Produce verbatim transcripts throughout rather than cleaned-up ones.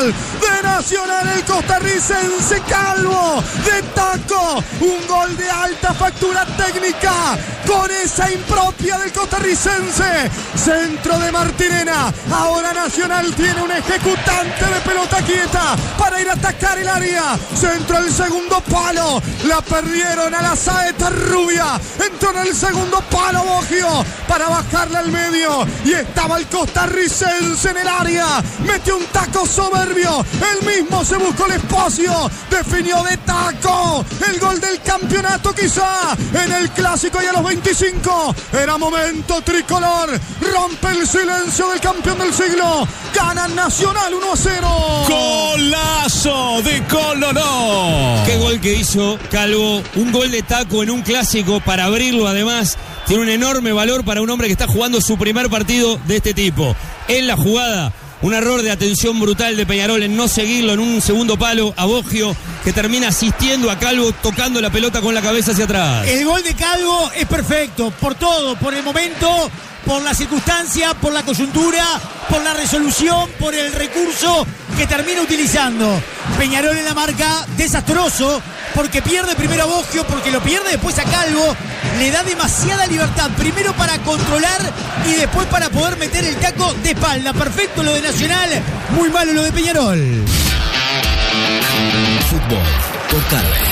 gol de Nacional, el costarricense Calvo de taco, un gol de alta factura técnica con esa impropia del costarricense, centro de Martirena. Ahora Nacional tiene un ejecutante de pelota quieta para ir a atacar el área, centro al segundo palo, la perdieron a la saeta rubia, entró en el segundo palo Boggio para bajarla al medio y estaba el costarricense en el área, metió un taco soberbio, él mismo se buscó el espacio, definió de taco el gol del campeonato quizá en el clásico, y a los veinticinco era momento tricolor, rompe el silencio del campeón del siglo, gana Nacional uno a cero. Golazo de Coloró. Qué gol que hizo Calvo, un gol de taco en un clásico para abrirlo, además tiene un enorme valor para un hombre que está jugando su primer partido de este tipo. En la jugada, un error de atención brutal de Peñarol en no seguirlo en un segundo palo a Boggio, que termina asistiendo a Calvo tocando la pelota con la cabeza hacia atrás. El gol de Calvo es perfecto, por todo, por el momento, por la circunstancia, por la coyuntura, por la resolución, por el recurso que termina utilizando. Peñarol en la marca, desastroso, porque pierde primero a Boggio, porque lo pierde después a Calvo, le da demasiada libertad, primero para controlar y después para poder meter el taco de espalda. Perfecto lo de Nacional, muy malo lo de Peñarol. Fútbol por Carve.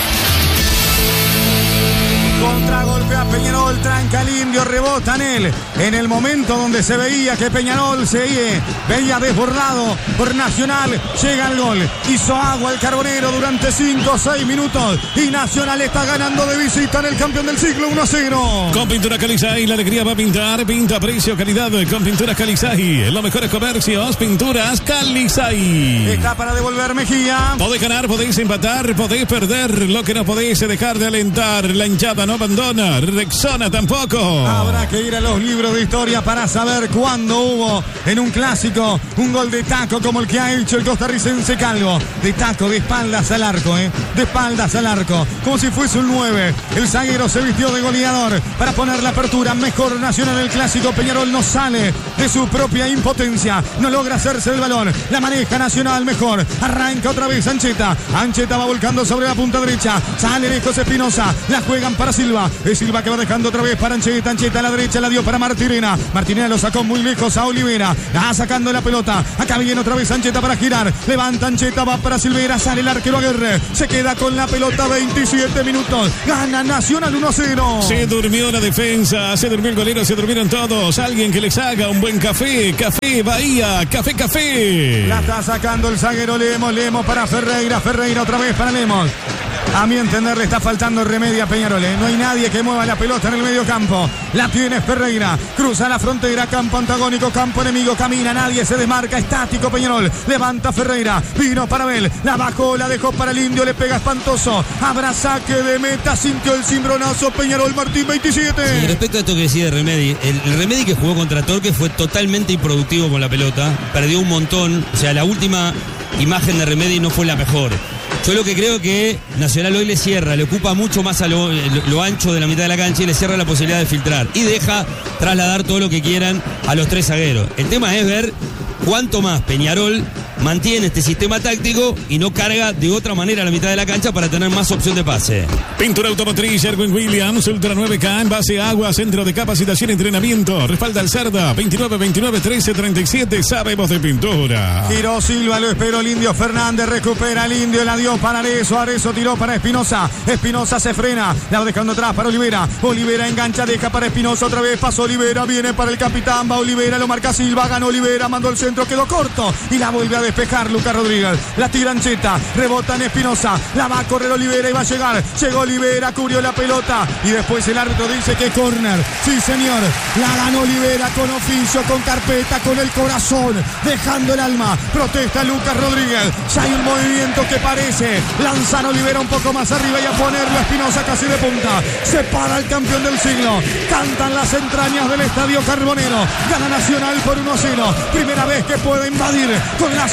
Contragolpea Peñarol, tranca al Indio, rebota en él. En el momento donde se veía que Peñarol se veía desbordado por Nacional, llega el gol. Hizo agua el Carbonero durante cinco o seis minutos y Nacional está ganando de visita en el campeón del siglo uno a cero. Con Pinturas Calizay, la alegría va a pintar. Pinta, precio, calidad. Con Pinturas Calizay, los mejores comercios. Pinturas Calizay. Está para devolver Mejía. Podés ganar, podéis empatar, podéis perder. Lo que no podéis es dejar de alentar. La hinchada no abandona, Rexona tampoco. Habrá que ir a los libros de historia para saber cuándo hubo en un clásico un gol de taco como el que ha hecho el costarricense Calvo. De taco, de espaldas al arco, ¿eh? De espaldas al arco, como si fuese un nueve. El zaguero se vistió de goleador para poner la apertura. Mejor Nacional el clásico. Peñarol no sale de su propia impotencia, no logra hacerse el balón. La maneja Nacional mejor. Arranca otra vez Ancheta. Ancheta va volcando sobre la punta derecha. Sale lejos Espinosa. La juegan para Silva. Es Silva que va dejando otra vez para Ancheta. Ancheta a la derecha la dio para Martirena. Martirena lo sacó muy lejos a Olivera. Va sacando la pelota. Acá viene otra vez Ancheta para girar. Levanta Ancheta, va para Silvera. Sale el arquero Aguirre. Se queda con la pelota. veintisiete minutos. Gana Nacional uno a cero. Se durmió la defensa. Se durmió el golero. Se durmieron todos. Alguien que les haga un buen café. Café Bahía. Café Café. La está sacando el zaguero Lemos. Lemos para Ferreira. Ferreira otra vez para Lemos. A mi entender le está faltando remedio a Peñarol, ¿eh? No hay nadie que mueva la pelota en el medio campo. La tiene Ferreira. Cruza la frontera. Campo antagónico. Campo enemigo. Camina. Nadie se desmarca. Estático Peñarol. Levanta Ferreira. Vino para Bel. La bajó. La dejó para el Indio. Le pega espantoso. Habrá saque de meta. Sintió el cimbronazo. Peñarol Martín veintisiete. Sí, respecto a esto que decía de Remedi, el, el Remedi que jugó contra Torque fue totalmente improductivo con la pelota. Perdió un montón. O sea, la última imagen de Remedi no fue la mejor. Yo lo que creo que Nacional hoy le cierra, le ocupa mucho más a lo, lo ancho de la mitad de la cancha y le cierra la posibilidad de filtrar. Y deja trasladar todo lo que quieran a los tres zagueros. El tema es ver cuánto más Peñarol mantiene este sistema táctico y no carga de otra manera la mitad de la cancha para tener más opción de pase. Pintura automotriz Sherwin Williams, Ultra nueve K, envase agua, centro de capacitación y entrenamiento. Respalda al Cerda, veintinueve veintinueve trece treinta y siete. Sabemos de pintura. Giró Silva, lo esperó el Indio Fernández, recupera el Indio, la dio para Arezo, Arezo tiró para Espinosa. Espinosa se frena, la va dejando atrás para Olivera. Olivera engancha, deja para Espinosa, otra vez pasó Olivera, viene para el capitán, va Olivera, lo marca Silva, ganó Olivera, mandó el centro, quedó corto y la vuelve a despejar Lucas Rodríguez. La tira Ancheta, rebota en Espinosa, la va a correr Olivera y va a llegar. Llegó Olivera, cubrió la pelota y después el árbitro dice que córner. Sí, señor, la ganó Olivera con oficio, con carpeta, con el corazón, dejando el alma. Protesta Lucas Rodríguez. Ya hay un movimiento que parece lanzar a Olivera un poco más arriba y a ponerlo a Espinosa casi de punta. Se para el campeón del siglo. Cantan las entrañas del Estadio Carbonero. Gana Nacional por uno a cero. Primera vez que puede invadir con la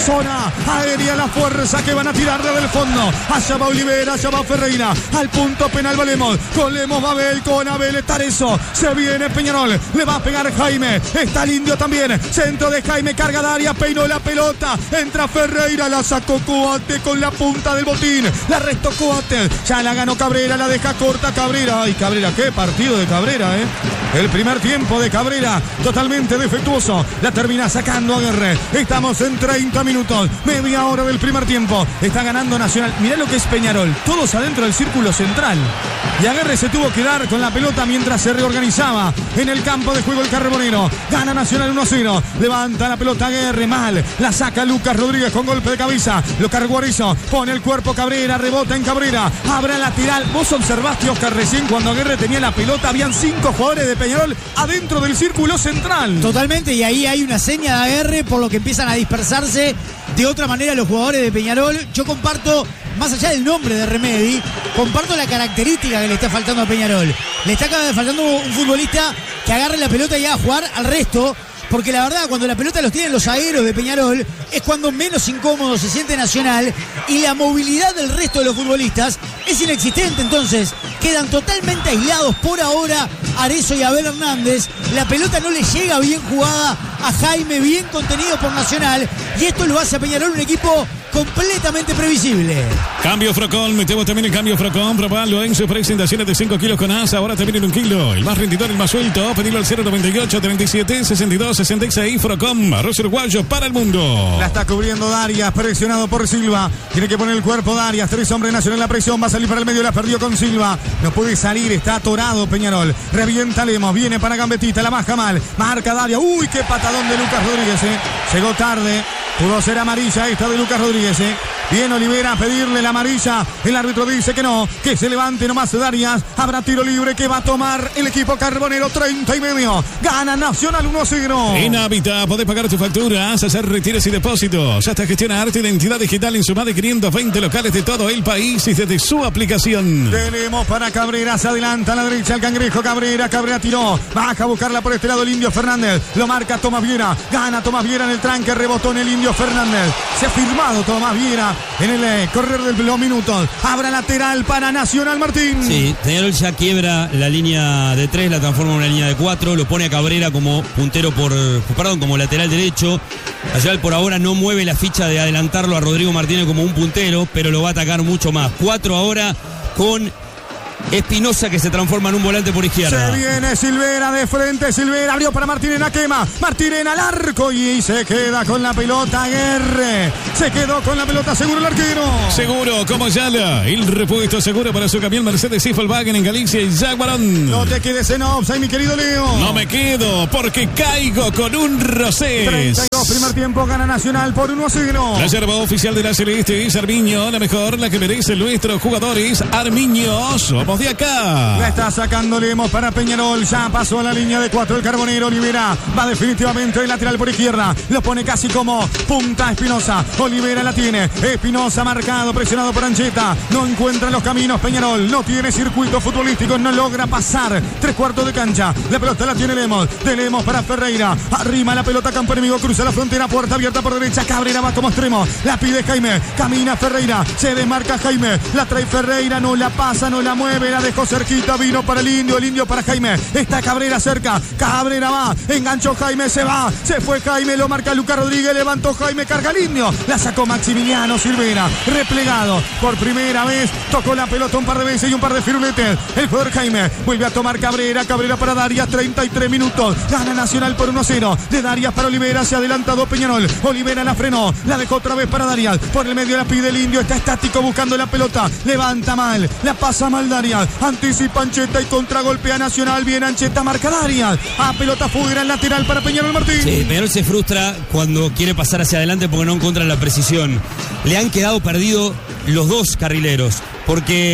zona aérea, la fuerza que van a tirarle del fondo. Allá va Olivera, allá va Ferreira. Al punto penal va Lemos. Con Lemos va Abel, con Abel está Arezzo. Se viene Peñarol, le va a pegar Jaime. Está el Indio también. Centro de Jaime, carga de área, peinó la pelota. Entra Ferreira, la sacó Coate con la punta del botín. La restó Coate. Ya la ganó Cabrera, la deja corta Cabrera. Ay, Cabrera, qué partido de Cabrera, ¿eh? El primer tiempo de Cabrera, totalmente defectuoso. La termina sacando Aguerre. Estamos en treinta minutos. Media hora del primer tiempo. Está ganando Nacional. Mirá lo que es Peñarol. Todos adentro del círculo central. Y Aguerre se tuvo que dar con la pelota mientras se reorganizaba en el campo de juego el Carbonero. Gana Nacional uno cero. Levanta la pelota Aguerre, mal. La saca Lucas Rodríguez con golpe de cabeza. Lo cargó Arezzo. Pone el cuerpo Cabrera. Rebota en Cabrera. Abre lateral. Vos observaste, Oscar, recién cuando Aguerre tenía la pelota. Habían cinco jugadores de Peñarol adentro del círculo central. Totalmente. Y ahí hay una seña de Aguerre por lo que empiezan a dispersarse de otra manera los jugadores de Peñarol. Yo comparto, más allá del nombre de Remedi, comparto la característica que le está faltando a Peñarol. Le está faltando un futbolista que agarre la pelota y haga jugar al resto. Porque la verdad, cuando la pelota los tienen los zagueros de Peñarol, es cuando menos incómodo se siente Nacional y la movilidad del resto de los futbolistas es inexistente. Entonces, quedan totalmente aislados por ahora Arezzo y Abel Hernández. La pelota no le llega bien jugada a Jaime, bien contenido por Nacional. Y esto lo hace a Peñarol un equipo completamente previsible. Cambio Frocón, metemos también el cambio Frocón, probalo en su presentaciones de cinco kilos con asa, ahora también en un kilo. El más rendidor, el más suelto, pedilo al cero noventa y ocho, treinta y siete, sesenta y dos, sesenta y seis. Frocón, arroz uruguayo para el mundo. La está cubriendo Darias, presionado por Silva. Tiene que poner el cuerpo Darias, tres hombres Nacional, la presión, va a salir para el medio, la perdió con Silva. No puede salir, está atorado Peñarol. Revienta Lemos, viene para Gambetita, la baja mal. Marca Darias, uy, qué patadón de Lucas Rodríguez, eh. Llegó tarde. Pudo ser amarilla esta de Lucas Rodríguez, ¿eh? Bien Olivera a pedirle la amarilla. El árbitro dice que no, que se levante nomás Darias. Habrá tiro libre que va a tomar el equipo Carbonero. treinta y medio. Gana Nacional uno cero. En Hábitat podés pagar tus facturas, hacer retiros y depósitos. Hasta gestionar tu identidad digital en su más de quinientos veinte locales de todo el país y desde su aplicación. Tenemos para Cabrera, se adelanta a la derecha el Cangrejo. Cabrera, Cabrera tiró. Baja a buscarla por este lado el Indio Fernández. Lo marca Tomás Viera. Gana Tomás Viera en el tranque, rebotó en el Indio Fernández. Se ha firmado Tomás Viera en el eh, correr de los minutos. Abra lateral para Nacional, Martín. Sí, Peñarol ya quiebra la línea de tres, la transforma en una línea de cuatro, lo pone a Cabrera como puntero por, perdón, como lateral derecho. Nacional por ahora no mueve la ficha de adelantarlo a Rodrigo Martínez como un puntero, pero lo va a atacar mucho más. Cuatro ahora con Espinosa, que se transforma en un volante por izquierda. Se viene Silvera de frente. Silvera abrió para Martínez, a quema. Martínez al arco y se queda con la pelota. Aguerre se quedó con la pelota. Seguro el arquero. Seguro como Yala. El repuesto seguro para su camión Mercedes y Volkswagen en Galicia y Jaguarón. No te quedes en offside, mi querido Leo. No me quedo porque caigo con un Rosés. treinta y dos, primer tiempo, gana Nacional por uno a cero. La yerba oficial de la Celeste es Armiño, la mejor, la que merecen nuestros jugadores. Armiño, somos de acá. La está sacando Lemos para Peñarol. Ya pasó a la línea de cuatro el Carbonero. Olivera va definitivamente el lateral por izquierda. Lo pone casi como punta Espinosa. Olivera la tiene. Espinosa marcado, presionado por Ancheta. No encuentra los caminos Peñarol. No tiene circuito futbolístico. No logra pasar. Tres cuartos de cancha. La pelota la tiene Lemos. De Lemos para Ferreira. Arrima la pelota campo enemigo. Cruza la frontera. Puerta abierta por derecha. Cabrera va como extremo. La pide Jaime. Camina Ferreira. Se desmarca Jaime. La trae Ferreira. No la pasa. No la mueve. La dejó cerquita. Vino para el Indio. El Indio para Jaime. Está Cabrera cerca. Cabrera va. Enganchó Jaime. Se va. Se fue Jaime. Lo marca Lucas Rodríguez. Levantó Jaime. Carga el Indio. La sacó Maximiliano Silvera. Replegado. Por primera vez. Tocó la pelota un par de veces y un par de firuletes. El jugador Jaime. Vuelve a tomar Cabrera. Cabrera para Darias. treinta y tres minutos. Gana Nacional por uno a cero. De Darias para Olivera. Se ha adelantado Peñarol. Olivera la frenó. La dejó otra vez para Darias. Por el medio la pide el Indio. Está estático buscando la pelota. Levanta mal. La pasa mal Darias. Anticipa Ancheta y contragolpea Nacional. Bien Ancheta, marca Darias. A pelota fuera en lateral para Peñarol Martín. Sí, Peñarol se frustra cuando quiere pasar hacia adelante porque no encuentra la precisión. Le han quedado perdidos los dos carrileros. Porque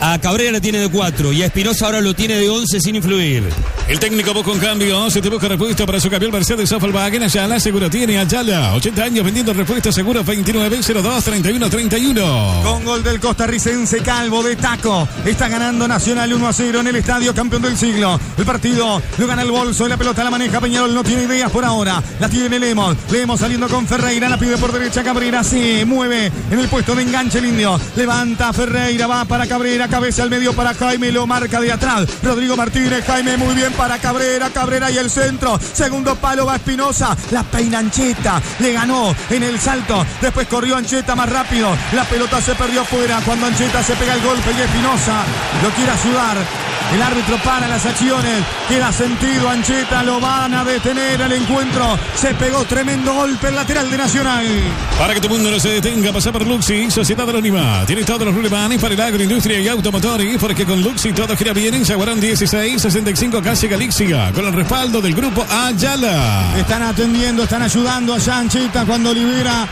A Cabrera le tiene de cuatro y a Espinosa ahora lo tiene de once sin influir. El técnico busca un cambio, se te busca repuesto para su campeón Mercedes Volkswagen. Ayala seguro tiene Ayala, ochenta años vendiendo repuestos seguros. Veintinueve cero dos treinta y uno treinta y uno. Con gol del costarricense Calvo de taco. Está ganando Nacional uno a cero en el estadio campeón del siglo. El partido lo gana el bolso y la pelota la maneja Peñarol. No tiene ideas por ahora. La tiene Lemos. Lemos saliendo con Ferreira. La pide por derecha Cabrera. Se mueve en el puesto de enganche el indio. Levanta Ferreira. Va para Cabrera. Cabeza al medio para Jaime. Lo marca de atrás. Rodrigo Martínez. Jaime muy bien para Cabrera. Cabrera y el centro. Segundo palo va Espinosa. La peina Ancheta. Le ganó en el salto. Después corrió Ancheta más rápido. La pelota se perdió fuera. Cuando Ancheta se pega el golpe y Espinosa lo quiere ayudar. El árbitro para las acciones. Queda sentido Ancheta. Lo van a detener el encuentro. Se pegó tremendo golpe el lateral de Nacional. Para que tu mundo no se detenga, pasa por Luxi, Sociedad Anónima. Tiene todos los relevantes para el agroindustria y automotores. Porque con Luxi todo gira bien. En Yaguarán dieciséis sesenta y cinco Calle Galicia. Con el respaldo del grupo Ayala. Están atendiendo, están ayudando a Ancheta cuando libera.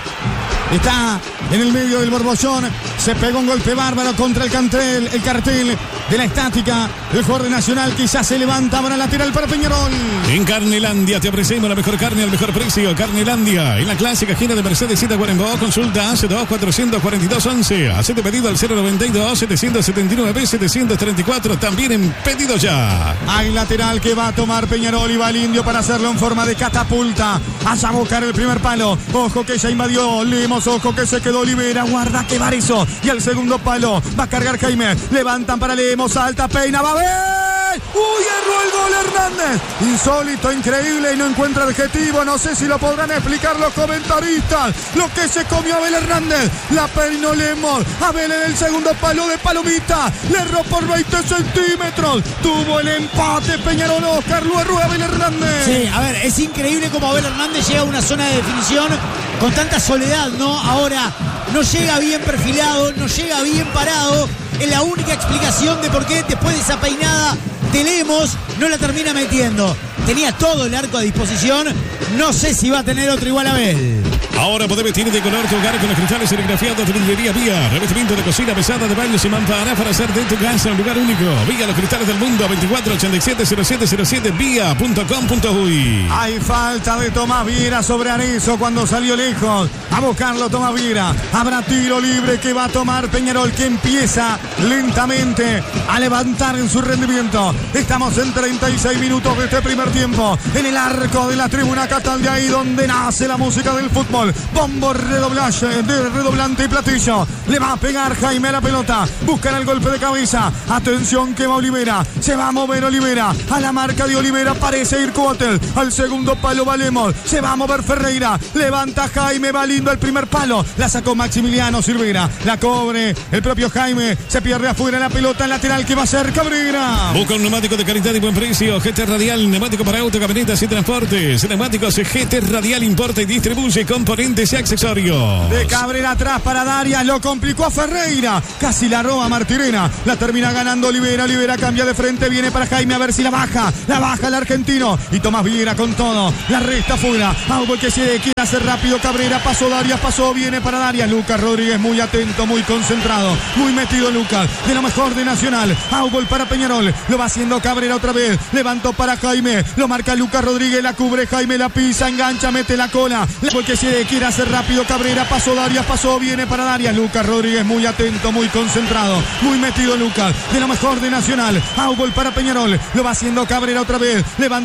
Está en el medio del borbollón. Se pegó un golpe bárbaro contra el cartel, el cartel de la estática. El jugador de Nacional quizás se levanta para lateral para Peñarol. En Carnelandia te ofrecemos la mejor carne al mejor precio. Carnelandia, en la clásica gira de Mercedes Guarenbo. Consulta hace dos cuatrocientos cuarenta y dos once. Hacete pedido al cero noventa y dos setecientos setenta y nueve setecientos treinta y cuatro. También en pedido ya. Hay lateral que va a tomar Peñarol y va el indio para hacerlo en forma de catapulta. Hacia buscar el primer palo. Ojo que ya invadió Lemos. Ojo que se quedó Olivera. Guarda que va eso. Y al segundo palo va a cargar Jaime. Levantan para Lemos. Alta peina. Va a ver. ¡Uy! Erró el gol Hernández. Insólito, increíble y no encuentra adjetivo. No sé si lo podrán explicar los comentaristas. Lo que se comió Abel Hernández. La peinó Lemos. Abel en el segundo palo de Palomita. Le erró por veinte centímetros. Tuvo el empate Peñarol. Oscar lo erró Abel Hernández. Sí, a ver, es increíble cómo Abel Hernández llega a una zona de definición con tanta soledad, ¿no? Ahora no llega bien perfilado, no llega bien parado. Es la única explicación de por qué después de esa peinada de Lemos no la termina metiendo. Tenía todo el arco a disposición. No sé si va a tener otro igual a Abel. Ahora podés vestir de color tu hogar con los cristales serigrafiados de Librería Vía. Revestimiento de cocina pesada de baños y mamparas para hacer de tu casa un lugar único. Vía Los Cristales del Mundo, veinticuatro ochenta y siete cero siete cero siete, vía punto com punto uy. Hay falta de Tomás Viera sobre Arezzo cuando salió lejos. A buscarlo Tomás Viera. Habrá tiro libre que va a tomar Peñarol, que empieza lentamente a levantar en su rendimiento. Estamos en treinta y seis minutos de este primer tiempo. En el arco de la tribuna Catal, de ahí donde nace la música del fútbol. Bombo redoblante, de redoblante y platillo. Le va a pegar Jaime a la pelota. Buscan el golpe de cabeza. Atención que va Olivera. Se va a mover Olivera. A la marca de Olivera parece ir Cuotel. Al segundo palo valemos. Se va a mover Ferreira. Levanta Jaime. Va lindo el primer palo. La sacó Maximiliano Silveira. La cobre el propio Jaime. Se pierde afuera la pelota lateral que va a ser Cabrera. Busca un neumático de calidad y buen precio. G T Radial, neumático para auto, camionetas y transportes. Neumáticos G T Radial importa y distribuye componentes y accesorios. De Cabrera atrás para Darias. Lo complicó a Ferreira. Casi la roba Martirena. La termina ganando Olivera. Olivera cambia de frente. Viene para Jaime a ver si la baja. La baja el argentino. Y Tomás Viera con todo. La resta fuera. Aubo que se quiere hacer rápido. Cabrera pasó Darias. Pasó. Viene para Darias. Lucas Rodríguez muy atento, muy concentrado. Muy metido Lucas. De lo mejor de Nacional. Aubo para Peñarol. Lo va haciendo Cabrera otra vez. Levantó para Jaime. Lo marca Lucas Rodríguez. La cubre Jaime. La pisa. Engancha. Mete la cola. Porque se quiere hacer rápido Cabrera. Pasó Darias. Pasó. Viene para Darias. Lucas Rodríguez muy atento, muy concentrado. Muy metido Lucas. De lo mejor de Nacional. Aubo para Peñarol. Lo va haciendo Cabrera otra vez. Levanta